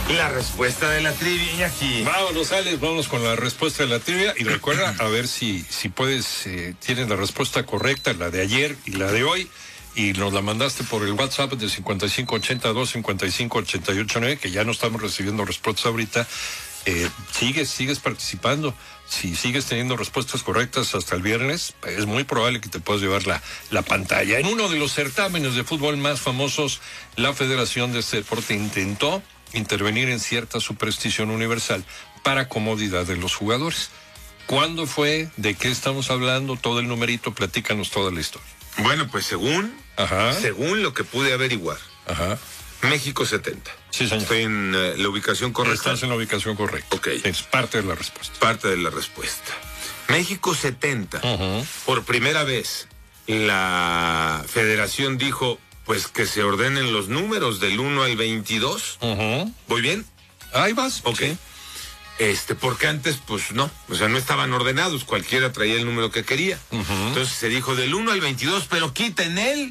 la respuesta de la trivia aquí. Vámonos, Alex, vámonos con la respuesta de la trivia. Y recuerda, a ver si puedes, tienes la respuesta correcta, la de ayer y la de hoy. Y nos la mandaste por el WhatsApp de 5582-5588-9, que ya no estamos recibiendo respuestas ahorita. Sigues participando. Si sigues teniendo respuestas correctas hasta el viernes, es muy probable que te puedas llevar la pantalla. En uno de los certámenes de fútbol más famosos, la Federación de este deporte intentó intervenir en cierta superstición universal para comodidad de los jugadores. ¿Cuándo fue? ¿De qué estamos hablando? Todo el numerito, platícanos toda la historia. Bueno, pues según lo que pude averiguar, México 70. Sí, señor. Estoy en la ubicación correcta. Estás en la ubicación correcta. Ok. Es parte de la respuesta. Parte de la respuesta. México 70. Por primera vez, la federación dijo, pues que se ordenen los números del 1 al 22. ¿Voy bien? Ahí vas. Ok. Sí. Porque antes, pues no, o sea, no estaban ordenados, cualquiera traía el número que quería. Entonces se dijo del 1 al 22, pero quiten el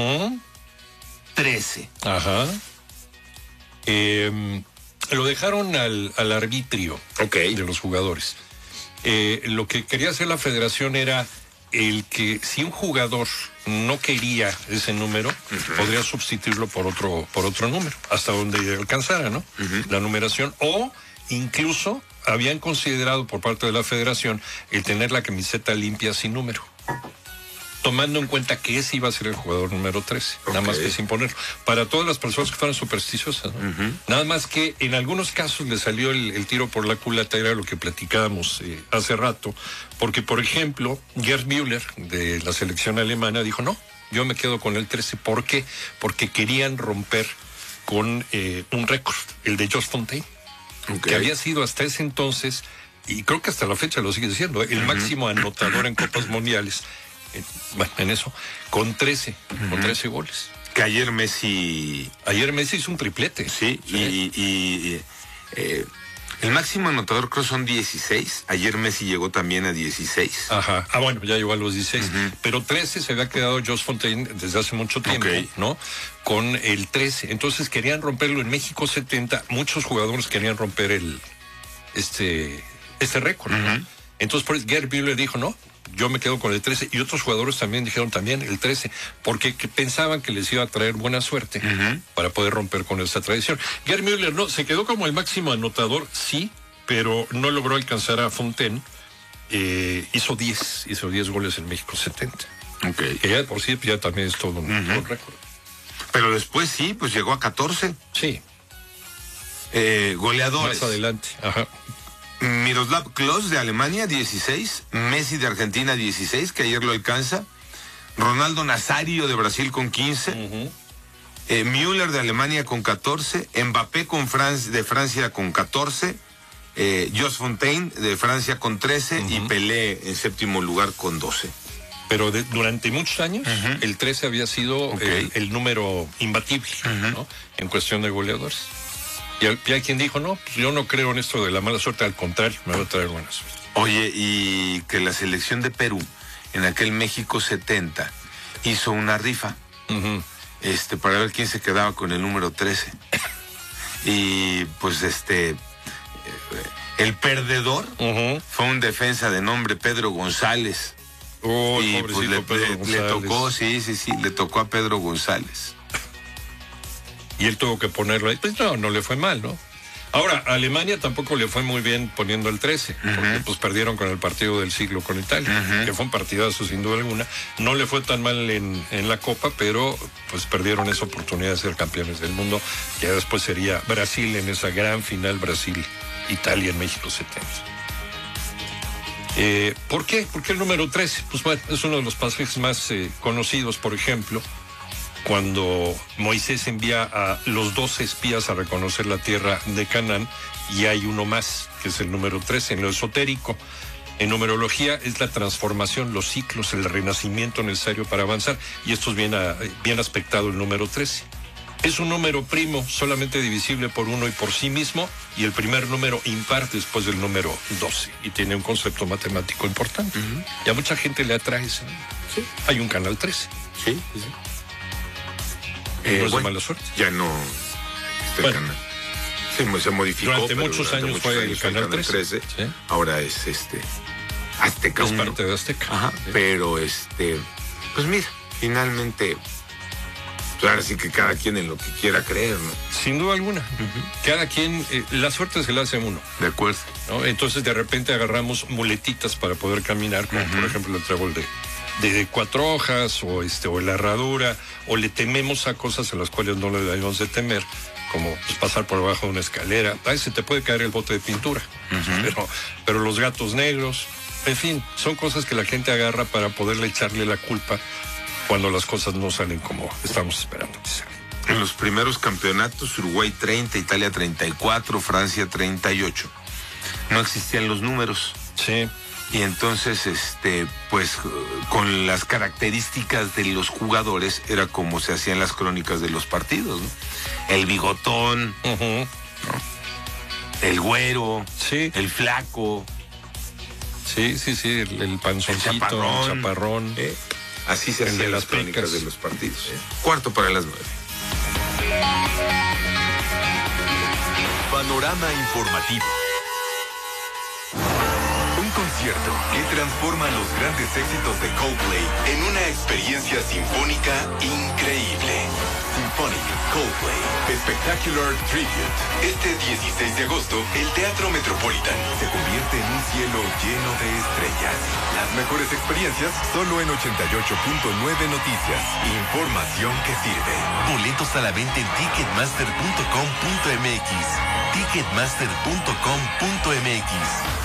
13. Lo dejaron al arbitrio de los jugadores. Lo que quería hacer la federación era el que si un jugador no quería ese número, podría sustituirlo por otro número, hasta donde alcanzara, ¿no? La numeración, o incluso habían considerado por parte de la federación el tener la camiseta limpia sin número, tomando en cuenta que ese iba a ser el jugador número 13, nada más que sin ponerlo. Para todas las personas que fueran supersticiosas, ¿no? Nada más que en algunos casos le salió el tiro por la culata, era lo que platicábamos hace rato, porque por ejemplo, Gerd Müller de la selección alemana dijo, no, yo me quedo con el 13. ¿Por qué? Porque querían romper con un récord, el de Jos Fontaine, que había sido hasta ese entonces, y creo que hasta la fecha lo sigue siendo, el máximo anotador en Copas Mundiales. En eso, con 13 goles. Que ayer Messi hizo un triplete. Sí. Y el máximo anotador creo son 16. Ayer Messi llegó también a 16. Bueno, ya llegó a los 16. Pero 13 se había quedado Jos Fontaine desde hace mucho tiempo, ¿no? Con el 13. Entonces querían romperlo en México 70. Muchos jugadores querían romper este récord, ¿no? Entonces por eso Gerd Müller dijo, no, yo me quedo con el 13, y otros jugadores también dijeron el 13, porque pensaban que les iba a traer buena suerte para poder romper con esta tradición. Gerd Müller no, se quedó como el máximo anotador, sí, pero no logró alcanzar a Fontaine. Hizo 10 goles en México 70. Que ya de por sí ya también es todo un récord. Pero después sí, pues llegó a 14. Sí. Goleadores. Más adelante. Miroslav Klose de Alemania, 16. Messi de Argentina, 16, que ayer lo alcanza. Ronaldo Nazario de Brasil con 15. Müller de Alemania con 14. Mbappé de Francia con 14. Jos Fontaine de Francia con 13. Y Pelé en séptimo lugar con 12. Pero durante muchos años, el 13 había sido el número imbatible, ¿no? En cuestión de goleadores. Y hay quien dijo, no, pues yo no creo en esto de la mala suerte, al contrario, me va a traer buena suerte. Oye, y que la selección de Perú, en aquel México 70, hizo una rifa, para ver quién se quedaba con el número 13. Y pues el perdedor fue un defensa de nombre Pedro González. Y pues le tocó, le tocó a Pedro González. Y él tuvo que ponerlo ahí. Pues no le fue mal, ¿no? Ahora, a Alemania tampoco le fue muy bien poniendo el 13, porque pues perdieron con el partido del siglo con Italia, que fue un partidazo sin duda alguna. No le fue tan mal en la Copa, pero pues perdieron esa oportunidad de ser campeones del mundo. Ya después sería Brasil en esa gran final, Brasil-Italia en México 70. ¿Por qué? Porque el número 13, pues bueno, es uno de los pasajes más conocidos, por ejemplo, cuando Moisés envía a los 12 espías a reconocer la tierra de Canaán, y hay uno más, que es el número 13, en lo esotérico. En numerología es la transformación, los ciclos, el renacimiento necesario para avanzar, y esto es bien aspectado el número 13. Es un número primo, solamente divisible por 1 y por sí mismo, y el primer número impar después del número 12, y tiene un concepto matemático importante. Y a mucha gente le atrae ese número. Sí. Hay un canal 13. Sí. No es de mala suerte. Ya no. Bueno, se modificó. Durante muchos años fue el Canal 13. ¿Sí? Ahora es Azteca. Es parte de Azteca. Ajá, ¿sí? Pero pues mira, finalmente, pues ahora sí que cada quien en lo que quiera creer, ¿no? Sin duda alguna. Cada quien, la suerte se la hace a uno. De acuerdo. ¿No? Entonces de repente agarramos muletitas para poder caminar, como por ejemplo el trébol de 4 hojas, o la herradura, o le tememos a cosas a las cuales no le debemos de temer, como pues, pasar por debajo de una escalera. Ahí se te puede caer el bote de pintura. Pero los gatos negros, en fin, son cosas que la gente agarra para poderle echarle la culpa cuando las cosas no salen como estamos esperando que salgan. En los primeros campeonatos, Uruguay 30, Italia 34, Francia 38. No existían los números. Sí. Y entonces, pues, con las características de los jugadores, era como se hacían las crónicas de los partidos, ¿no? El bigotón, ¿no? El güero, sí. El flaco. Sí, el panzoncito, el chaparrón. Así se hacían las crónicas de los partidos. 8:45. Panorama informativo. Un concierto que transforma los grandes éxitos de Coldplay en una experiencia sinfónica increíble. Symphonic Coldplay Spectacular Tribute. Este 16 de agosto, el Teatro Metropolitan se convierte en un cielo lleno de estrellas. Las mejores experiencias solo en 88.9 Noticias. Información que sirve. Boletos a la venta en ticketmaster.com.mx. Ticketmaster.com.mx.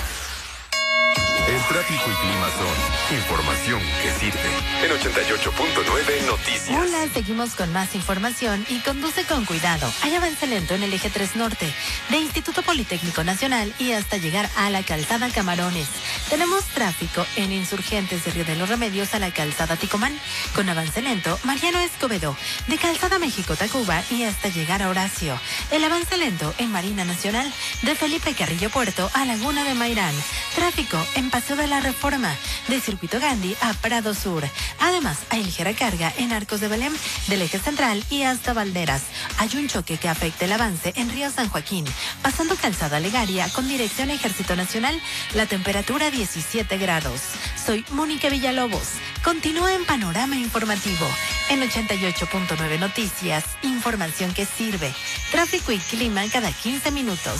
El tráfico y clima son información que sirve. En 88.9 Noticias. Hola, seguimos con más información y conduce con cuidado. Hay avance lento en el eje 3 Norte, de Instituto Politécnico Nacional y hasta llegar a la calzada Camarones. Tenemos tráfico en Insurgentes de Río de los Remedios a la calzada Ticomán, con avance lento Mariano Escobedo, de calzada México-Tacuba y hasta llegar a Horacio. El avance lento en Marina Nacional, de Felipe Carrillo Puerto a Laguna de Mairán. Tráfico en Paseo de la Reforma, de Circuito Gandhi a Prado Sur. Además, hay ligera carga en Arcos de Belém, del eje central y hasta Valderas. Hay un choque que afecta el avance en Río San Joaquín, pasando calzada Legaria con dirección Ejército Nacional, la temperatura 17 grados. Soy Mónica Villalobos. Continúa en Panorama Informativo, en 88.9 Noticias, información que sirve. Tráfico y clima cada 15 minutos.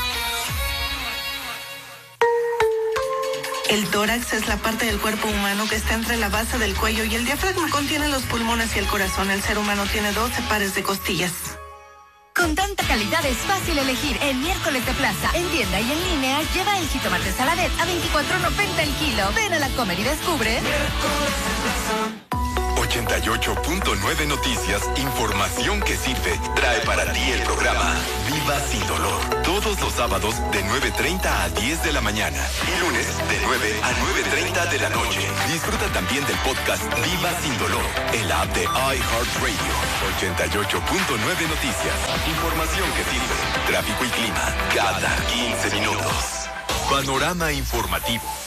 El tórax es la parte del cuerpo humano que está entre la base del cuello y el diafragma. Contiene los pulmones y el corazón. El ser humano tiene 12 pares de costillas. Con tanta calidad es fácil elegir el miércoles de plaza. En tienda y en línea, lleva el jitomate saladet a $24.90 el kilo. Ven a la Comer y descubre. 88.9 Noticias, información que sirve, trae para ti el programa Viva Sin Dolor. Todos los sábados de 9:30 a 10 de la mañana y lunes de 9 a 9:30 de la noche. Disfruta también del podcast Viva Sin Dolor en la app de iHeartRadio. 88.9 Noticias, información que sirve, tráfico y clima cada 15 minutos. Panorama informativo.